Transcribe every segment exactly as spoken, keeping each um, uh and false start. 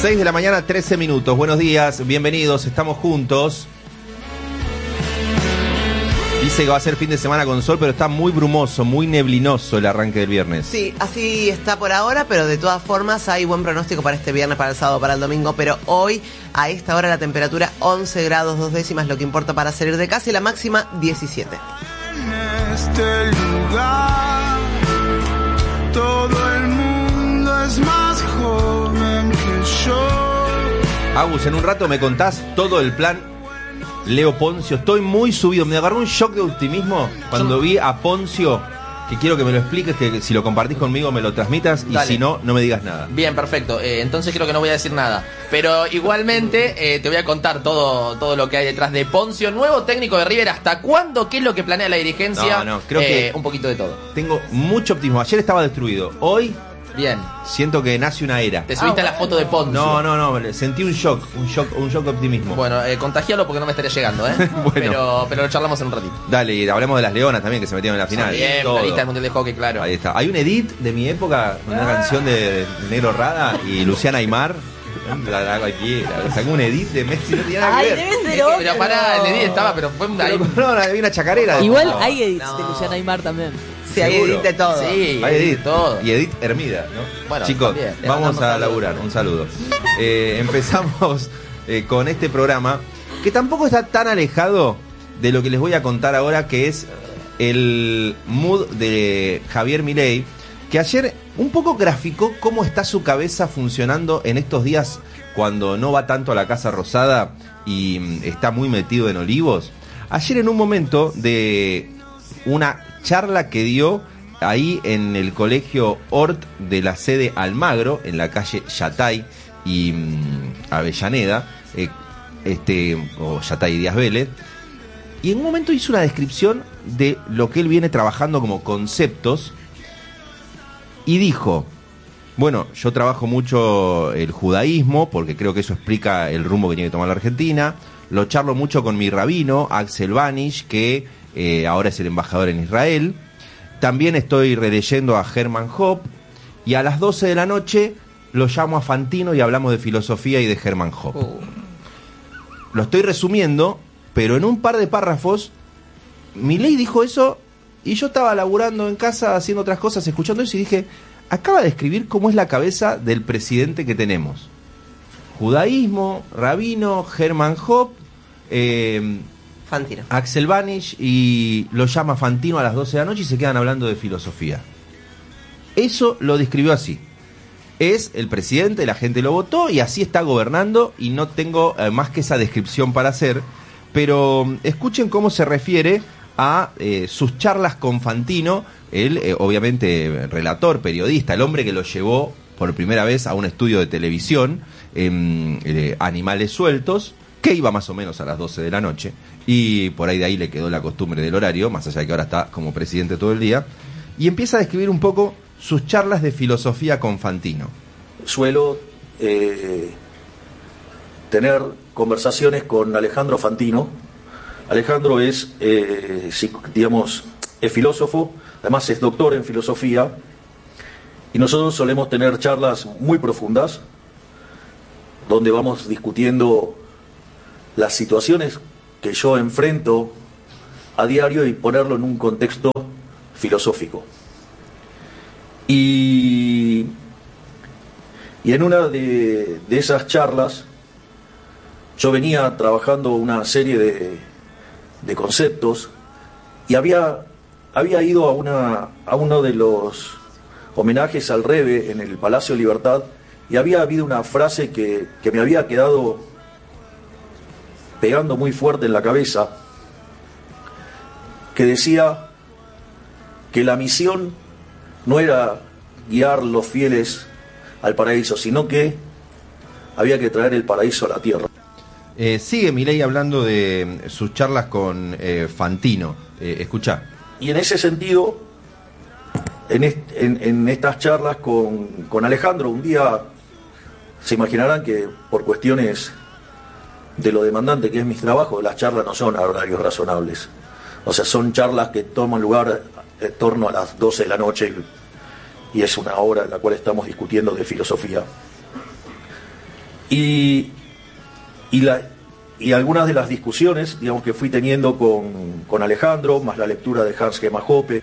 seis de la mañana, trece minutos. Buenos días, bienvenidos, estamos juntos. Dice que va a ser fin de semana con sol, pero está muy brumoso, muy neblinoso el arranque del viernes. Sí, así está por ahora, pero de todas formas hay buen pronóstico para este viernes, para el sábado, para el domingo. Pero hoy, a esta hora, la temperatura once grados, dos décimas, lo que importa para salir de casa, y la máxima diecisiete. En este lugar, todo el mundo es más joven que yo. Agus, en un rato me contás todo el plan Leo Poncio. Estoy muy subido, me agarró un shock de optimismo cuando vi a Poncio, que quiero que me lo expliques, que si lo compartís conmigo me lo transmitas, y Dale. Si no, no me digas nada. Bien, perfecto, eh, entonces creo que no voy a decir nada, pero igualmente eh, te voy a contar todo, todo lo que hay detrás de Poncio, nuevo técnico de River. ¿Hasta cuándo? ¿Qué es lo que planea la dirigencia? No, no, creo eh, que un poquito de todo. Tengo mucho optimismo. Ayer estaba destruido, hoy bien, siento que nace una era. Te subiste ah, a la foto de Poncio. No, no, no, sentí un shock, un shock, un shock de optimismo. Bueno, eh, contagialo porque no me estaría llegando, ¿eh? Bueno. Pero, pero lo charlamos en un ratito. Dale, y hablemos de las leonas también, que se metieron en la final. Bien, finalista del Mundial de Hockey, claro. Ahí está. Hay un edit de mi época, una ah. canción de, de Negro Rada y Luciana Aymar. La, la hago aquí, la, sacó un edit de Messi, no tiene nada que ver. Ay, debe ser otro. Pero pará, el edit estaba, pero fue un... Pero, no, había una chacarera. Igual no. hay edits no. de Luciana Aymar también. Sí, hay edit de todo. Sí, hay edit de todo. Y Edith Hermida, ¿no? Bueno, chicos, también, vamos a laburar. Un saludo. Eh, empezamos eh, con este programa que tampoco está tan alejado de lo que les voy a contar ahora, que es el mood de Javier Milei, que ayer un poco graficó cómo está su cabeza funcionando en estos días cuando no va tanto a la Casa Rosada y mm, está muy metido en Olivos. Ayer, en un momento de una charla que dio ahí en el colegio Hort de la sede Almagro, en la calle Yatay y mmm, Avellaneda, eh, este, o Yatay y Díaz Vélez, y en un momento hizo una descripción de lo que él viene trabajando como conceptos, y dijo: bueno, yo trabajo mucho el judaísmo, porque creo que eso explica el rumbo que tiene que tomar la Argentina. Lo charlo mucho con mi rabino, Axel Vanish, que eh, ahora es el embajador en Israel. También estoy releyendo a Hermann Hoppe. Y a las doce de la noche lo llamo a Fantino y hablamos de filosofía y de Hermann Hoppe. Uh. Lo estoy resumiendo, pero en un par de párrafos, Milei dijo eso y yo estaba laburando en casa haciendo otras cosas, escuchando eso, y dije: acaba de escribir cómo es la cabeza del presidente que tenemos. Judaísmo, rabino, Hermann Hoppe, eh, Fantino. Axel Vanish, y lo llama Fantino a las doce de la noche y se quedan hablando de filosofía. Eso lo describió así. Es el presidente, la gente lo votó y así está gobernando, y no tengo eh, más que esa descripción para hacer. Pero escuchen cómo se refiere a eh, sus charlas con Fantino, él eh, obviamente relator, periodista, el hombre que lo llevó por primera vez a un estudio de televisión, eh, eh, Animales Sueltos, que iba más o menos a las doce de la noche, y por ahí de ahí le quedó la costumbre del horario, más allá de que ahora está como presidente todo el día, y empieza a describir un poco sus charlas de filosofía con Fantino. Suelo eh, tener conversaciones con Alejandro Fantino. Alejandro es, eh, digamos, es filósofo, además es doctor en filosofía, y nosotros solemos tener charlas muy profundas, donde vamos discutiendo las situaciones que yo enfrento a diario y ponerlo en un contexto filosófico. Y, y en una de, de esas charlas, yo venía trabajando una serie de, de conceptos y había, había ido a, una, a uno de los homenajes al Rebbe en el Palacio Libertad, y había habido una frase que, que me había quedado pegando muy fuerte en la cabeza, que decía que la misión no era guiar los fieles al paraíso, sino que había que traer el paraíso a la tierra. Eh, sigue Milei hablando de sus charlas con eh, Fantino. Eh, escuchá. Y en ese sentido, en, est en, en estas charlas con, con Alejandro, un día se imaginarán que por cuestiones de lo demandante que es mi trabajo, las charlas no son a horarios razonables. O sea, son charlas que toman lugar en torno a las doce de la noche y es una hora en la cual estamos discutiendo de filosofía. Y, y, la, y algunas de las discusiones, digamos, que fui teniendo con, con Alejandro, más la lectura de Hans-Hermann Hoppe.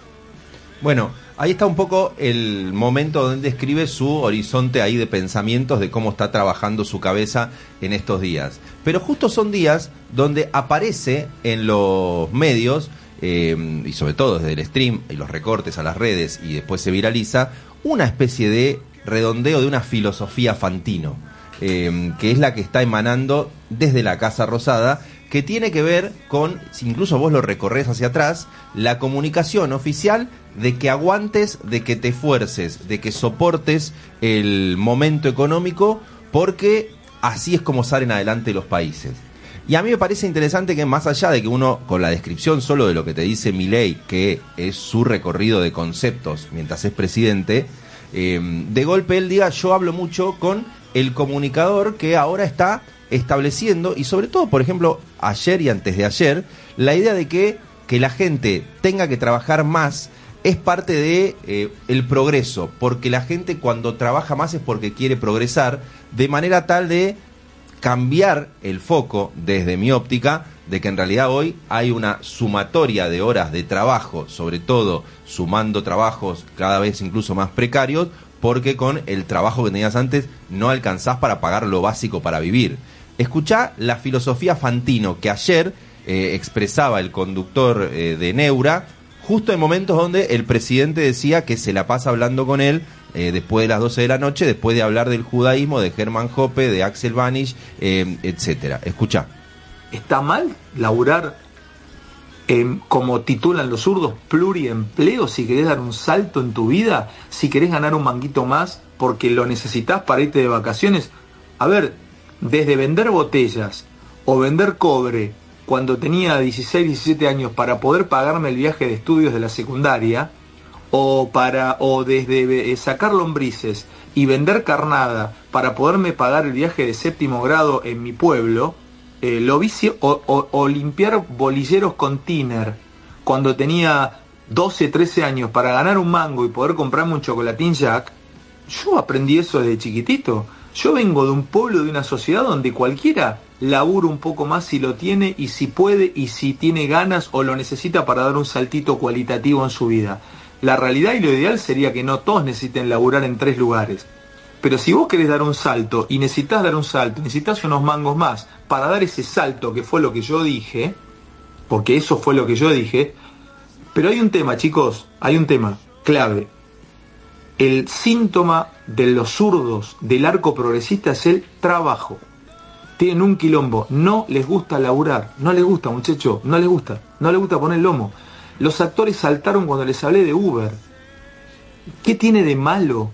Bueno, ahí está un poco el momento donde describe su horizonte ahí de pensamientos de cómo está trabajando su cabeza en estos días. Pero justo son días donde aparece en los medios, eh, y sobre todo desde el stream y los recortes a las redes, y después se viraliza, una especie de redondeo de una filosofía Fantino, eh, que es la que está emanando desde la Casa Rosada, que tiene que ver con, si incluso vos lo recorres hacia atrás, la comunicación oficial de que aguantes, de que te esfuerces, de que soportes el momento económico, porque así es como salen adelante los países. Y a mí me parece interesante que, más allá de que uno, con la descripción solo de lo que te dice Milei, que es su recorrido de conceptos mientras es presidente, eh, de golpe él diga: yo hablo mucho con el comunicador que ahora está estableciendo, y sobre todo, por ejemplo, ayer y antes de ayer, la idea de que, que la gente tenga que trabajar más es parte de eh, el progreso, porque la gente cuando trabaja más es porque quiere progresar, de manera tal de cambiar el foco desde mi óptica de que en realidad hoy hay una sumatoria de horas de trabajo, sobre todo sumando trabajos cada vez incluso más precarios, porque con el trabajo que tenías antes no alcanzás para pagar lo básico para vivir. Escuchá la filosofía Fantino que ayer eh, expresaba el conductor eh, de Neura, justo en momentos donde el presidente decía que se la pasa hablando con él eh, después de las doce de la noche, después de hablar del judaísmo, de Hermann Hoppe, de Axel Vanish, eh, etcétera. Escuchá. ¿Está mal laburar, eh, como titulan los zurdos, pluriempleo, si querés dar un salto en tu vida, si querés ganar un manguito más porque lo necesitas para irte de vacaciones? A ver, desde vender botellas o vender cobre cuando tenía dieciséis, diecisiete años para poder pagarme el viaje de estudios de la secundaria, o para o desde eh, sacar lombrices y vender carnada para poderme pagar el viaje de séptimo grado en mi pueblo, eh, lo vi, o, o, o limpiar bolilleros con tiner cuando tenía doce, trece años para ganar un mango y poder comprarme un chocolatín Jack. Yo aprendí eso desde chiquitito. Yo vengo de un pueblo, de una sociedad donde cualquiera labura un poco más si lo tiene y si puede y si tiene ganas o lo necesita para dar un saltito cualitativo en su vida. La realidad y lo ideal sería que no todos necesiten laburar en tres lugares. Pero si vos querés dar un salto y necesitas dar un salto, necesitas unos mangos más para dar ese salto, que fue lo que yo dije, porque eso fue lo que yo dije. Pero hay un tema, chicos, hay un tema clave. El síntoma de los zurdos del arco progresista es el trabajo. Tienen un quilombo, no les gusta laburar, no les gusta, muchacho, no les gusta, no les gusta poner lomo. Los actores saltaron cuando les hablé de Uber. ¿Qué tiene de malo?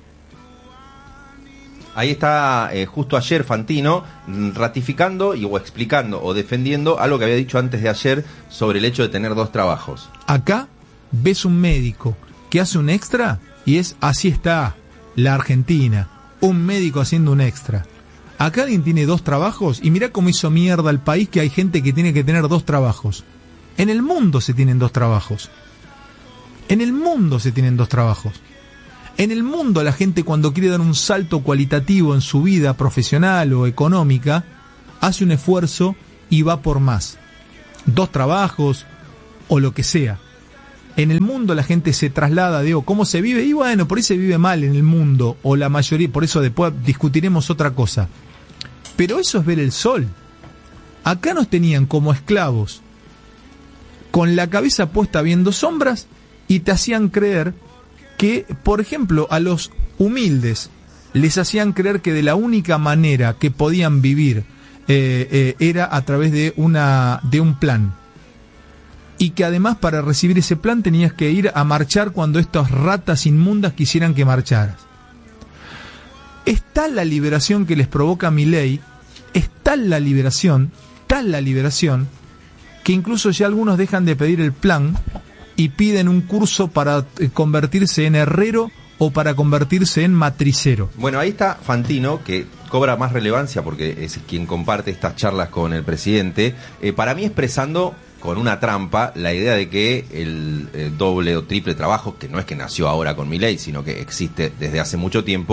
Ahí está eh, justo ayer Fantino ratificando y, o explicando o defendiendo algo que había dicho antes de ayer sobre el hecho de tener dos trabajos. Acá ves un médico que hace un extra y es así está la Argentina, un médico haciendo un extra. Acá alguien tiene dos trabajos y mirá cómo hizo mierda el país, que hay gente que tiene que tener dos trabajos. En el mundo se tienen dos trabajos. En el mundo se tienen dos trabajos. En el mundo la gente, cuando quiere dar un salto cualitativo en su vida profesional o económica, hace un esfuerzo y va por más. Dos trabajos o lo que sea. En el mundo la gente se traslada, digo, ¿cómo se vive? Y bueno, por ahí se vive mal en el mundo, o la mayoría, por eso después discutiremos otra cosa. Pero eso es ver el sol. Acá nos tenían como esclavos, con la cabeza puesta viendo sombras, y te hacían creer que, por ejemplo, a los humildes les hacían creer que de la única manera que podían vivir eh, eh, era a través de una de un plan. Y que además para recibir ese plan tenías que ir a marchar cuando estas ratas inmundas quisieran que marcharas. Es tal la liberación que les provoca Milei, es tal la liberación, tal la liberación, que incluso ya algunos dejan de pedir el plan y piden un curso para convertirse en herrero o para convertirse en matricero. Bueno, ahí está Fantino, que cobra más relevancia porque es quien comparte estas charlas con el presidente, eh, para mí expresando con una trampa la idea de que el, el doble o triple trabajo, que no es que nació ahora con Milei, sino que existe desde hace mucho tiempo,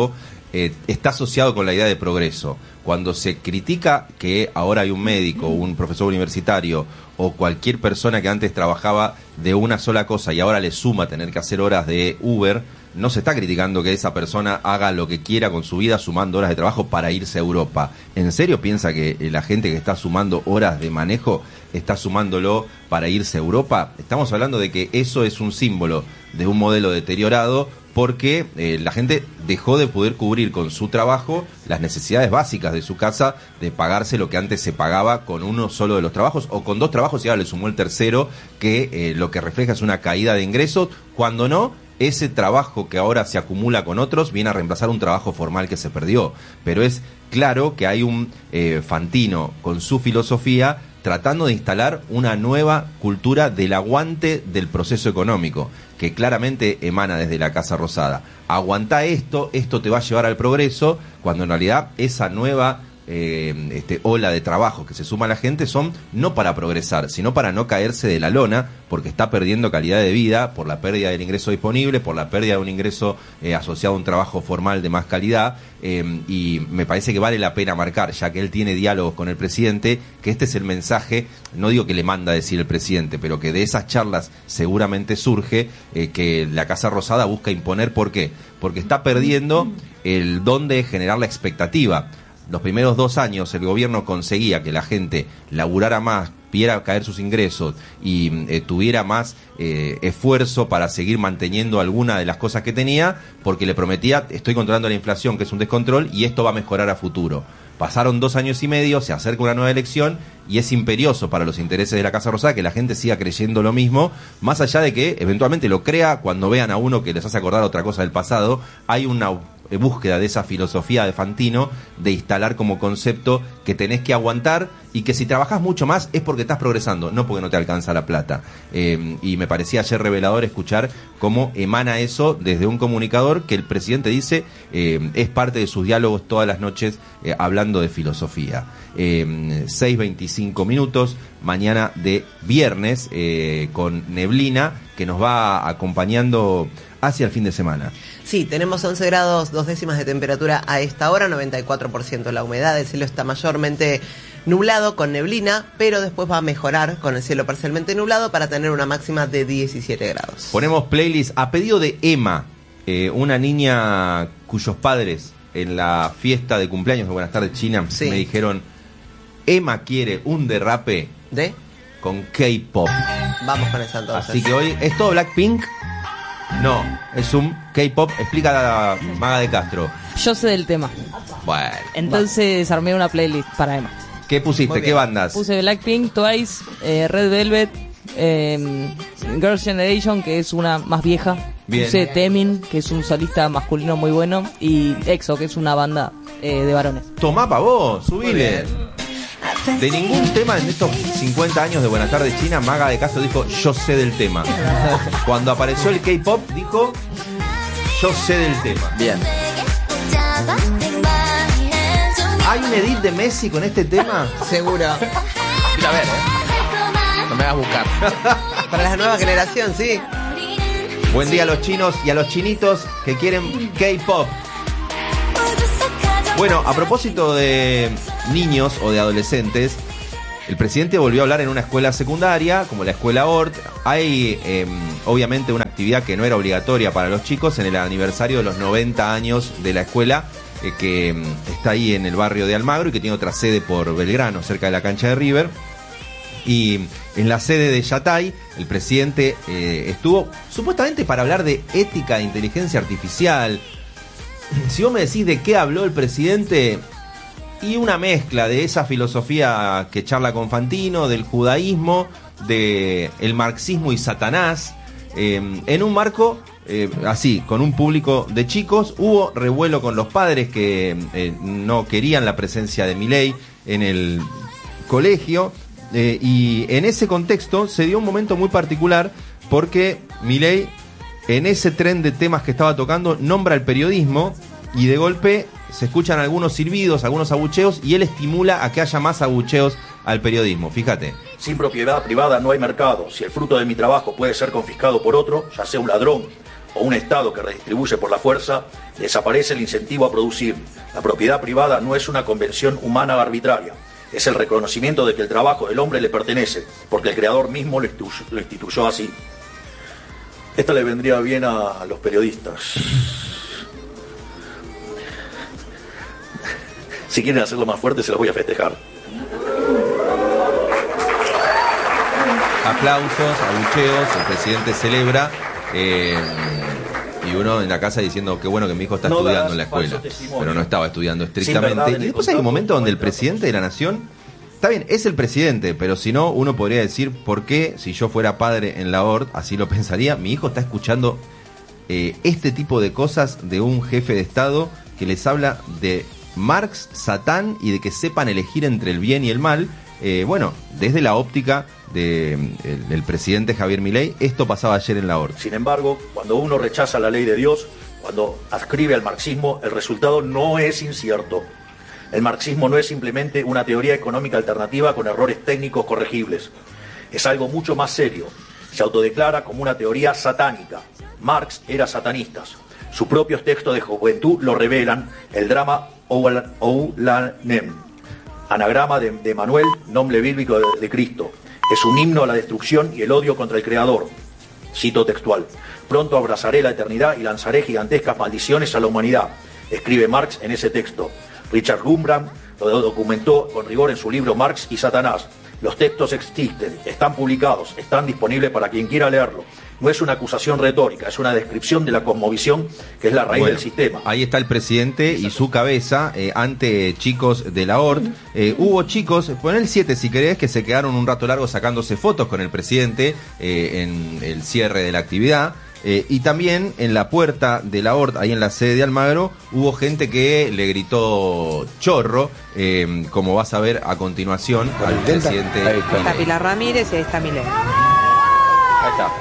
eh, está asociado con la idea de progreso. Cuando se critica que ahora hay un médico, un profesor universitario o cualquier persona que antes trabajaba de una sola cosa y ahora le suma tener que hacer horas de Uber, no se está criticando que esa persona haga lo que quiera con su vida sumando horas de trabajo para irse a Europa. ¿En serio piensa que la gente que está sumando horas de manejo está sumándolo para irse a Europa? Estamos hablando de que eso es un símbolo de un modelo deteriorado porque eh, la gente dejó de poder cubrir con su trabajo las necesidades básicas de su casa, de pagarse lo que antes se pagaba con uno solo de los trabajos o con dos trabajos y ahora le sumó el tercero, que eh, lo que refleja es una caída de ingresos, cuando no, ese trabajo que ahora se acumula con otros viene a reemplazar un trabajo formal que se perdió. Pero es claro que hay un eh, Fantino con su filosofía tratando de instalar una nueva cultura del aguante del proceso económico, que claramente emana desde la Casa Rosada. Aguantá esto, esto te va a llevar al progreso, cuando en realidad esa nueva eh, este, ola de trabajo que se suma a la gente son no para progresar, sino para no caerse de la lona, porque está perdiendo calidad de vida por la pérdida del ingreso disponible, por la pérdida de un ingreso eh, asociado a un trabajo formal de más calidad, eh, y me parece que vale la pena marcar, ya que él tiene diálogos con el presidente, que este es el mensaje, no digo que le manda a decir el presidente, pero que de esas charlas seguramente surge eh, que la Casa Rosada busca imponer. ¿Por qué? Porque está perdiendo el don de generar la expectativa. Los primeros dos años el gobierno conseguía que la gente laburara más, viera caer sus ingresos y eh, tuviera más eh, esfuerzo para seguir manteniendo alguna de las cosas que tenía, porque le prometía, estoy controlando la inflación, que es un descontrol, y esto va a mejorar a futuro. Pasaron dos años y medio, se acerca una nueva elección y es imperioso para los intereses de la Casa Rosada que la gente siga creyendo lo mismo, más allá de que eventualmente lo crea cuando vean a uno que les hace acordar otra cosa del pasado. Hay una búsqueda de esa filosofía de Fantino de instalar como concepto que tenés que aguantar y que si trabajás mucho más es porque estás progresando, no porque no te alcanza la plata. Eh, y me parecía ayer revelador escuchar cómo emana eso desde un comunicador que el presidente dice eh, es parte de sus diálogos todas las noches eh, hablando de filosofía. Eh, seis veinticinco minutos, mañana de viernes eh, con neblina que nos va acompañando hacia el fin de semana. Sí, tenemos once grados, dos décimas de temperatura a esta hora, noventa y cuatro por ciento la humedad, el cielo está mayormente nublado con neblina, pero después va a mejorar con el cielo parcialmente nublado para tener una máxima de diecisiete grados. Ponemos playlist a pedido de Emma, eh, una niña cuyos padres en la fiesta de cumpleaños de Buenas Tardes China sí. me dijeron, Emma quiere un derrape ¿de? Con K-pop. Vamos con esa entonces. Así que hoy, ¿es todo Blackpink? No, es un K-pop. Explica la Maga de Castro. Yo sé del tema. Bueno. Entonces va. armé una playlist para Emma. ¿Qué pusiste? ¿Qué bandas? Puse Blackpink, Twice, eh, Red Velvet, eh, Girls' Generation, que es una más vieja. Bien. Puse Temin, que es un solista masculino muy bueno. Y EXO, que es una banda eh, de varones. Tomá pa' vos, subile. De ningún tema en estos cincuenta años de Buenas Tardes China, Maga de Castro dijo, yo sé del tema. Cuando apareció el K-pop, dijo, yo sé del tema. Bien. ¿Hay un edit de Messi con este tema? Seguro. Mira, a ver, ¿eh? No me hagas buscar. Para la nueva generación, sí. Buen día a los chinos y a los chinitos que quieren K-pop. Bueno, a propósito de niños o de adolescentes, el presidente volvió a hablar en una escuela secundaria, como la escuela Ort. Hay, eh, obviamente, una actividad que no era obligatoria para los chicos en el aniversario de los noventa años de la escuela, eh, que eh, está ahí en el barrio de Almagro y que tiene otra sede por Belgrano, cerca de la cancha de River. Y en la sede de Yatay, el presidente eh, estuvo supuestamente para hablar de ética de inteligencia artificial. Si vos me decís de qué habló el presidente, y una mezcla de esa filosofía que charla con Fantino, del judaísmo, del marxismo y Satanás, eh, en un marco eh, así, con un público de chicos. Hubo revuelo con los padres que eh, no querían la presencia de Milei en el colegio, eh, y en ese contexto se dio un momento muy particular porque Milei, en ese tren de temas que estaba tocando, nombra el periodismo y de golpe se escuchan algunos silbidos, algunos abucheos, y él estimula a que haya más abucheos al periodismo. Fíjate. Sin propiedad privada no hay mercado. Si el fruto de mi trabajo puede ser confiscado por otro, ya sea un ladrón, o un Estado que redistribuye por la fuerza, desaparece el incentivo a producir. La propiedad privada no es una convención humana arbitraria, es el reconocimiento de que el trabajo del hombre le pertenece, porque el creador mismo lo instituyó, lo instituyó así. Esta le vendría bien a los periodistas. Si quieren hacerlo más fuerte, se los voy a festejar. Aplausos, abucheos, el presidente celebra eh, y uno en la casa diciendo que bueno que mi hijo está No estudiando en la darás escuela, falso testimonio. pero no estaba estudiando Sin estrictamente. verdad en Y el después hay un contrato, momento donde el no hay presidente de la nación, está bien, es el presidente, pero si no, uno podría decir, ¿por qué si yo fuera padre en la O R T, así lo pensaría, mi hijo está escuchando eh, este tipo de cosas de un jefe de Estado que les habla de Marx, Satán y de que sepan elegir entre el bien y el mal? Eh, bueno, desde la óptica de, el, del presidente Javier Milei, esto pasaba ayer en la O R T. Sin embargo, cuando uno rechaza la ley de Dios, cuando adscribe al marxismo, el resultado no es incierto. El marxismo no es simplemente una teoría económica alternativa con errores técnicos corregibles. Es algo mucho más serio. Se autodeclara como una teoría satánica. Marx era satanista. Sus propios textos de juventud lo revelan. El drama Oulanem, anagrama de, de Manuel, nombre bíblico de, de Cristo. Es un himno a la destrucción y el odio contra el Creador. Cito textual. Pronto abrazaré la eternidad y lanzaré gigantescas maldiciones a la humanidad, escribe Marx en ese texto. Richard Gumbrand lo documentó con rigor en su libro Marx y Satanás. Los textos existen, están publicados, están disponibles para quien quiera leerlo. No es una acusación retórica, es una descripción de la cosmovisión que es la raíz Bueno, del sistema. Ahí está el presidente y su cabeza eh, ante chicos de la O R T. Eh, hubo chicos, pon el siete si querés, que se quedaron un rato largo sacándose fotos con el presidente eh, en el cierre de la actividad. Eh, y también en la puerta de la O R T, ahí en la sede de Almagro, hubo gente que le gritó chorro, eh, como vas a ver a continuación al presidente. Ahí está. Está Milei. Pilar Ramírez y ahí está Milei. Ahí está.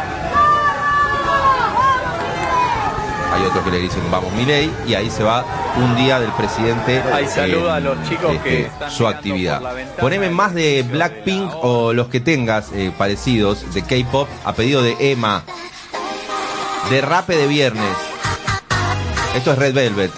Hay otros que le dicen vamos Milei, y ahí se va un día del presidente. Ahí saluda a los chicos este, que están su mirando actividad. por la ventana. Poneme más de Blackpink o los que tengas eh, parecidos de K-pop a pedido de Emma. Derrape de viernes. Esto es Red Velvet.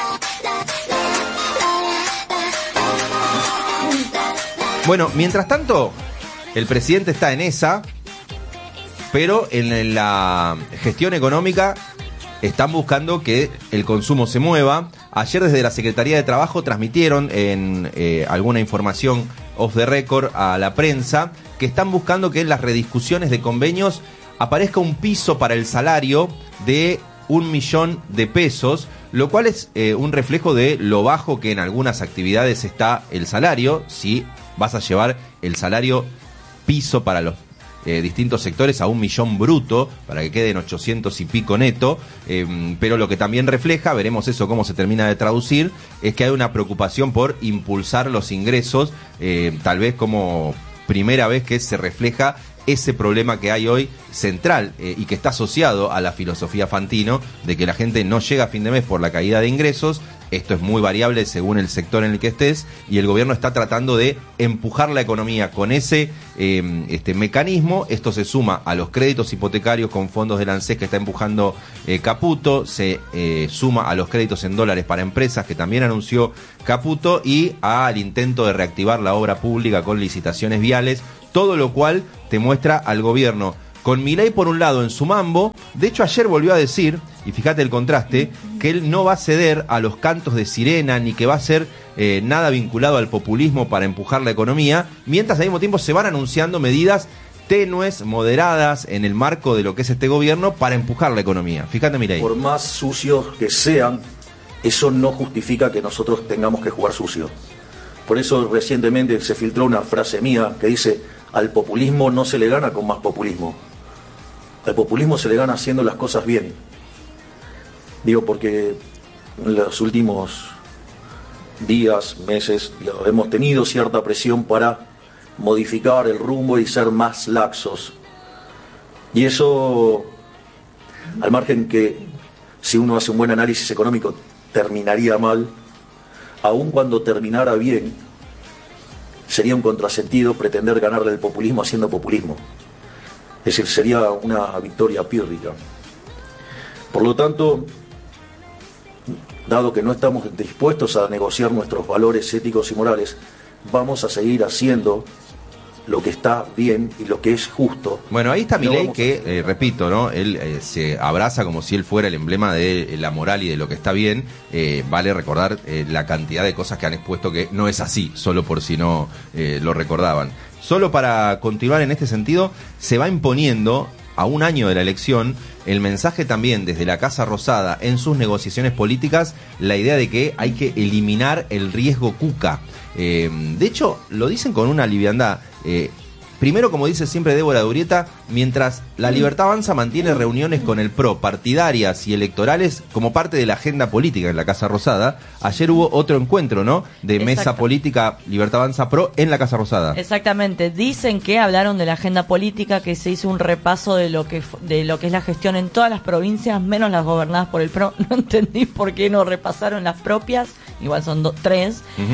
Bueno, mientras tanto, el presidente está en esa, pero en la gestión económica están buscando que el consumo se mueva. Ayer desde la Secretaría de Trabajo transmitieron en eh, alguna información off the record a la prensa que están buscando que en las rediscusiones de convenios aparezca un piso para el salario de un millón de pesos, lo cual es eh, un reflejo de lo bajo que en algunas actividades está el salario. Si vas a llevar el salario piso para los eh, distintos sectores a un millón bruto, para que queden ochocientos y pico neto, eh, pero lo que también refleja, veremos eso cómo se termina de traducir, es que hay una preocupación por impulsar los ingresos, eh, tal vez como primera vez que se refleja ese problema que hay hoy central eh, y que está asociado a la filosofía Fantino de que la gente no llega a fin de mes por la caída de ingresos. Esto es muy variable según el sector en el que estés, y el gobierno está tratando de empujar la economía con ese eh, este mecanismo. Esto se suma a los créditos hipotecarios con fondos del ANSES que está empujando eh, Caputo, se eh, suma a los créditos en dólares para empresas que también anunció Caputo, y al intento de reactivar la obra pública con licitaciones viales, todo lo cual te muestra al gobierno con Milei por un lado en su mambo. De hecho, ayer volvió a decir, y fíjate el contraste, que él no va a ceder a los cantos de sirena ni que va a ser eh, nada vinculado al populismo para empujar la economía, mientras al mismo tiempo se van anunciando medidas tenues, moderadas en el marco de lo que es este gobierno para empujar la economía. Fíjate, Milei. Por más sucios que sean, eso no justifica que nosotros tengamos que jugar sucio. Por eso recientemente se filtró una frase mía que dice: al populismo no se le gana con más populismo. Al populismo se le gana haciendo las cosas bien. Digo porque en los últimos días, meses, digamos, hemos tenido cierta presión para modificar el rumbo y ser más laxos. Y eso, al margen que si uno hace un buen análisis económico terminaría mal, aun cuando terminara bien, sería un contrasentido pretender ganarle el populismo haciendo populismo. Es decir, sería una victoria pírrica. Por lo tanto, dado que no estamos dispuestos a negociar nuestros valores éticos y morales, vamos a seguir haciendo lo que está bien y lo que es justo. Bueno, ahí está No Milei vamos que, eh, repito, ¿no? Él eh, se abraza como si él fuera el emblema de la moral y de lo que está bien. Eh, vale recordar eh, la cantidad de cosas que han expuesto que no es así, solo por si no eh, lo recordaban. Solo para continuar en este sentido, se va imponiendo a un año de la elección el mensaje también desde la Casa Rosada en sus negociaciones políticas, la idea de que hay que eliminar el riesgo Cuca. Eh, de hecho, lo dicen con una liviandad. Eh, primero, como dice siempre Débora Durieta, mientras la Libertad Avanza mantiene reuniones con el P R O partidarias y electorales como parte de la agenda política en la Casa Rosada, ayer hubo otro encuentro, ¿no? De Exacto. mesa política Libertad Avanza P R O en la Casa Rosada. Exactamente, dicen que hablaron de la agenda política, que se hizo un repaso de lo que de lo que es la gestión en todas las provincias, menos las gobernadas por el P R O. No entendí por qué no repasaron las propias, igual son do, tres. Uh-huh.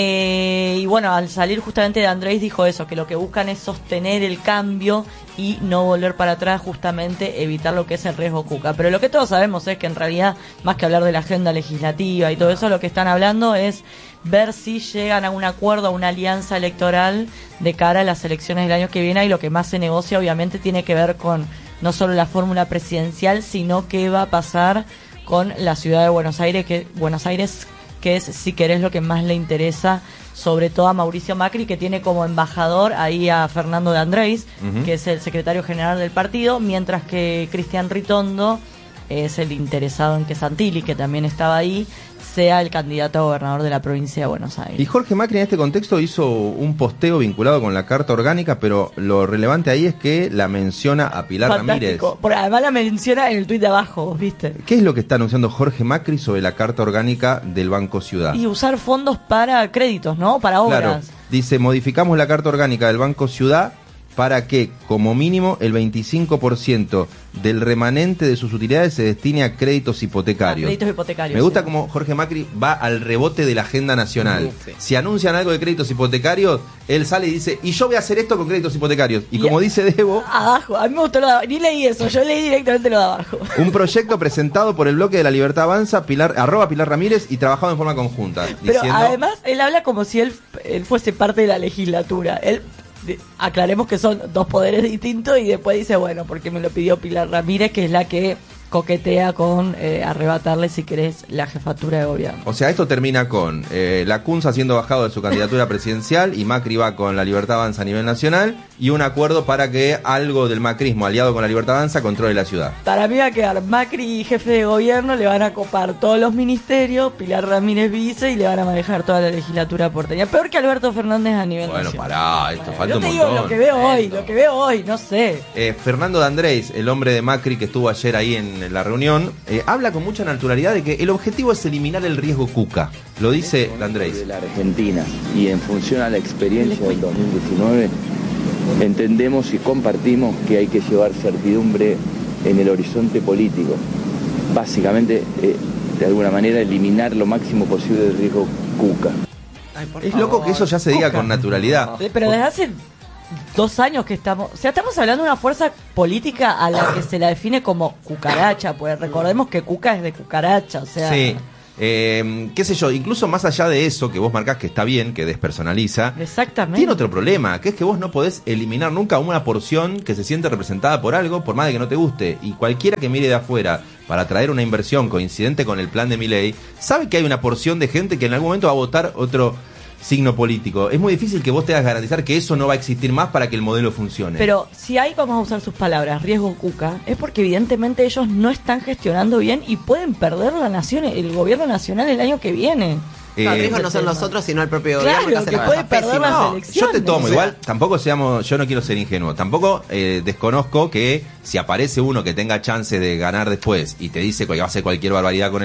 Eh, y bueno, al salir justamente de Andrés dijo eso, que lo que buscan es sostener el cambio y no volver para atrás, justamente evitar lo que es el riesgo Cuca. Pero lo que todos sabemos es que en realidad, más que hablar de la agenda legislativa y todo eso, lo que están hablando es ver si llegan a un acuerdo, a una alianza electoral de cara a las elecciones del año que viene, y lo que más se negocia obviamente tiene que ver con no solo la fórmula presidencial, sino qué va a pasar con la ciudad de Buenos Aires, que Buenos Aires que es, si querés, lo que más le interesa, sobre todo a Mauricio Macri, que tiene como embajador ahí a Fernando de Andrés, uh-huh. que es el secretario general del partido, mientras que Cristian Ritondo es el interesado en que Santilli, que también estaba ahí, sea el candidato a gobernador de la provincia de Buenos Aires. Y Jorge Macri en este contexto hizo un posteo vinculado con la Carta Orgánica, pero lo relevante ahí es que la menciona a Pilar Fantástico. Ramírez. Por, además la menciona en el tuit de abajo, ¿viste? ¿Qué es lo que está anunciando Jorge Macri sobre la Carta Orgánica del Banco Ciudad? Y usar fondos para créditos, ¿no? Para obras. Claro, dice, modificamos la Carta Orgánica del Banco Ciudad para que, como mínimo, el veinticinco por ciento del remanente de sus utilidades se destine a créditos hipotecarios. A créditos hipotecarios. Me gusta sí. Como Jorge Macri va al rebote de la agenda nacional. Sí. Si anuncian algo de créditos hipotecarios, él sale y dice, y yo voy a hacer esto con créditos hipotecarios. Y, y como a, dice Debo... Abajo, a mí me gustó lo de abajo. Ni leí eso, yo leí directamente lo de abajo. Un proyecto presentado por el Bloque de la Libertad Avanza, Pilar, arroba Pilar Ramírez, y trabajado en forma conjunta. Pero diciendo, además, él habla como si él, él fuese parte de la legislatura. Él... Aclaremos que son dos poderes distintos, y después dice, bueno, porque me lo pidió Pilar Ramírez, que es la que coquetea con eh, arrebatarle, si querés, la jefatura de gobierno. O sea, esto termina con eh, la Kunza siendo bajado de su candidatura presidencial, y Macri va con la Libertad Avanza a nivel nacional, y un acuerdo para que algo del macrismo aliado con la Libertad Avanza controle la ciudad. Para mí va a quedar Macri jefe de gobierno, le van a copar todos los ministerios, Pilar Ramírez vice, y le van a manejar toda la legislatura porteña. Peor que Alberto Fernández a nivel bueno, nacional. Bueno, pará, esto bueno, falta yo un te montón. digo lo que veo hoy, lo que veo hoy, no sé. Eh, Fernando de Andrés, el hombre de Macri que estuvo ayer ahí en la reunión, eh, habla con mucha naturalidad de que el objetivo es eliminar el riesgo Cuca. Lo dice de Andrés. De la Argentina, y en función a la experiencia del dos mil diecinueve, entendemos y compartimos que hay que llevar certidumbre en el horizonte político. Básicamente, eh, de alguna manera, eliminar lo máximo posible del riesgo Cuca. Ay, por es favor. loco que eso ya se diga Cuca. Con naturalidad. Pero desde hace dos años que estamos... O sea, estamos hablando de una fuerza política a la que se la define como cucaracha, pues recordemos que Cuca es de cucaracha, o sea... Sí. Eh, qué sé yo, incluso más allá de eso que vos marcás que está bien, que despersonaliza, exactamente, tiene otro problema, que es que vos no podés eliminar nunca una porción que se siente representada por algo, por más de que no te guste. Y cualquiera que mire de afuera para traer una inversión coincidente con el plan de Milei, sabe que hay una porción de gente que en algún momento va a votar otro signo político. Es muy difícil que vos te hagas garantizar que eso no va a existir más para que el modelo funcione. Pero si ahí vamos a usar sus palabras, riesgo Cuca, es porque evidentemente ellos no están gestionando bien y pueden perder la nación, el gobierno nacional el año que viene. No, el Eh, riesgo no son nosotros, sino el propio Claro, gobierno que, que hace puede las perder pésimas. las No, elecciones. yo te tomo, O sea, igual, tampoco seamos, yo no quiero ser ingenuo, tampoco eh, desconozco que si aparece uno que tenga chances de ganar después y te dice que va a hacer cualquier barbaridad con el